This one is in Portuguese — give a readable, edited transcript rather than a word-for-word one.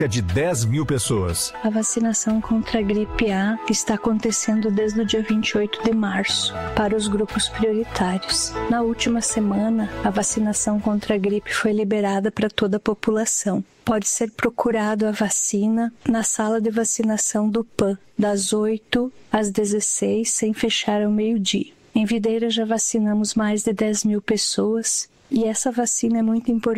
de 10 mil pessoas. A vacinação contra a gripe A está acontecendo desde o dia 28 de março, para os grupos prioritários. Na última semana, a vacinação contra a gripe foi liberada para toda a população. Pode ser procurado a vacina na sala de vacinação do PAN, das 8 às 16, sem fechar ao meio-dia. Em Videira já vacinamos mais de 10 mil pessoas e essa vacina é muito importante